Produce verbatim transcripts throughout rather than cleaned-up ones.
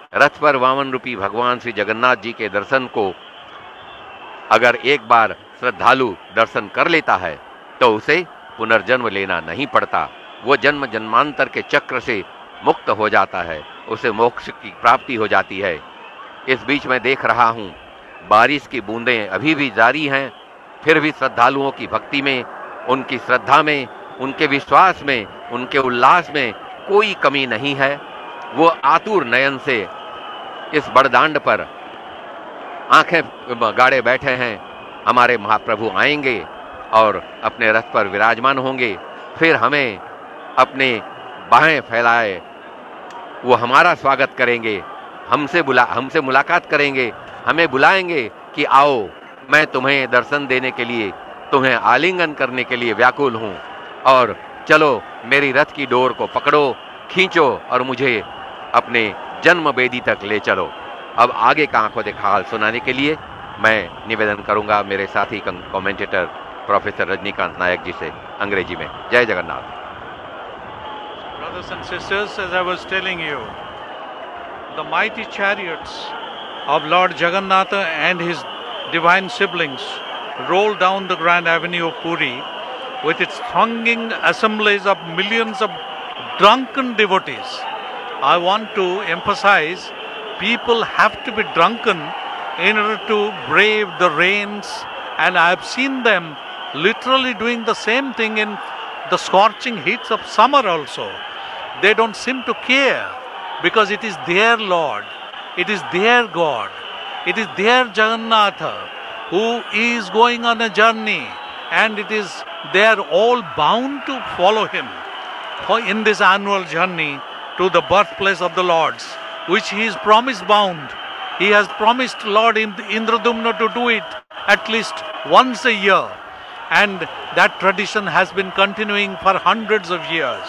रथ पर वामन रूपी भगवान श्री जगन्नाथ जी के दर्शन को अगर एक बार श्रद्धालु दर्शन कर लेता है तो उसे पुनर्जन्म लेना नहीं पड़ता। वो जन्म जन्मांतर के चक्र से मुक्त हो जाता है, उसे मोक्ष की प्राप्ति हो जाती है। इस बीच में देख रहा हूँ बारिश की बूंदें अभी भी जारी हैं, फिर भी श्रद्धालुओं की भक्ति में, उनकी श्रद्धा में, उनके विश्वास में, उनके उल्लास में कोई कमी नहीं है। वो आतुर नयन से इस बड़दांड पर आंखें गाड़े बैठे हैं। हमारे महाप्रभु आएंगे और अपने रथ पर विराजमान होंगे, फिर हमें अपने बाहें फैलाए वो हमारा स्वागत करेंगे, हमसे बुला हमसे मुलाकात करेंगे, हमें बुलाएंगे कि आओ, मैं तुम्हें दर्शन देने के लिए, तुम्हें आलिंगन करने के लिए व्याकुल हूँ, और चलो मेरी रथ की डोर को पकड़ो, खींचो और मुझे अपने जन्म वेदी तक ले चलो। अब आगे का आंखों देखा हाल सुनाने के लिए मैं निवेदन करूंगा मेरे साथी कमेंटेटर प्रोफेसर रजनीकांत नायक जी से अंग्रेजी में। जय Jagannath. Brothers and sisters, as I was telling you, the mighty chariots of Lord Jagannatha and his divine siblings roll down the grand avenue of Puri with its thronging assemblies of millions of drunken devotees. I want to emphasize, people have to be drunken in order to brave the rains, and I have seen them literally doing the same thing in the scorching heats of summer also. They don't seem to care, because it is their Lord, it is their God, it is their Jagannatha who is going on a journey, and it is they are all bound to follow him for in this annual journey to the birthplace of the Lords, which he is promise bound. He has promised Lord Indradumna to do it at least once a year, and that tradition has been continuing for hundreds of years.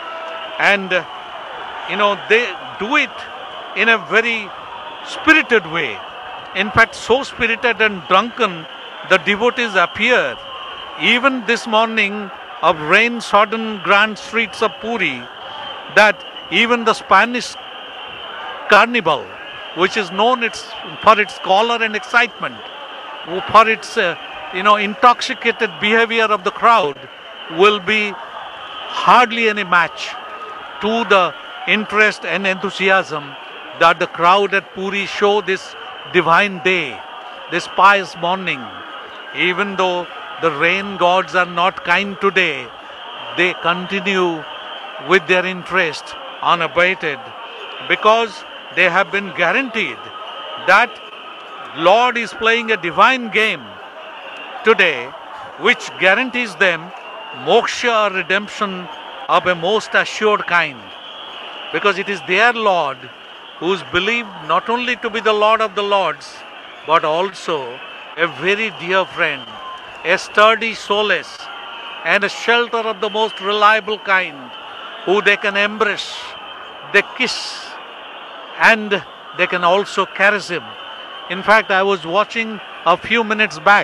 And uh, you know, they do it in a very spirited way. In fact, so spirited and drunken, the devotees appear even this morning of rain-sodden grand streets of Puri, that even the Spanish carnival, which is known its, for its color and excitement, for its uh, you know intoxicated behavior of the crowd, will be hardly any match to the interest and enthusiasm that the crowd at Puri show this divine day, this pious morning. Even though the rain gods are not kind today, they continue with their interest unabated, because they have been guaranteed that Lord is playing a divine game today, which guarantees them moksha or redemption of a most assured kind, because it is their Lord who is believed not only to be the Lord of the Lords, but also a very dear friend, a sturdy solace, and a shelter of the most reliable kind, who they can embrace, they kiss, and they can also caress him. In fact, I was watching a few minutes back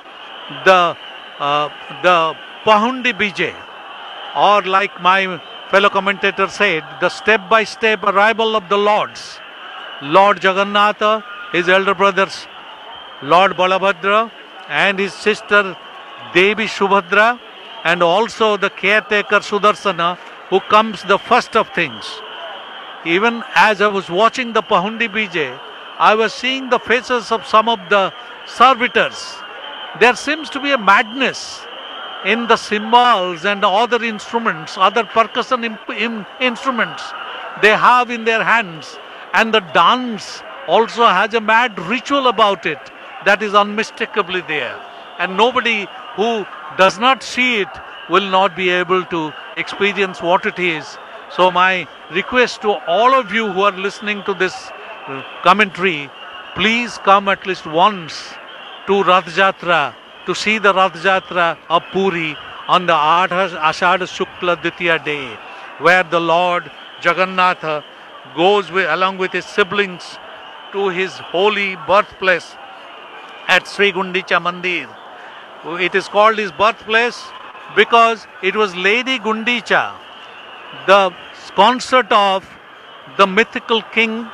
the uh, the Pahundi Bijay, or like my fellow commentator said, the step-by-step arrival of the Lords. Lord Jagannatha, his elder brothers Lord Balabhadra and his sister Devi Subhadra, and also the caretaker Sudarsana, who comes the first of things. Even as I was watching the Pahundi Bijay, I was seeing the faces of some of the servitors. There seems to be a madness in the cymbals and other instruments, other percussion imp- in instruments they have in their hands, and the dance also has a mad ritual about it that is unmistakably there, and nobody who does not see it will not be able to experience what it is. So my request to all of you who are listening to this commentary, please come at least once to Rath Jatra, to see the Rath Jatra of Puri on the Ashadha Shukla Ditya day, where the Lord Jagannatha goes with, along with his siblings to his holy birthplace at Sri Gundicha Mandir. It is called his birthplace because it was Lady Gundicha, the consort of the mythical king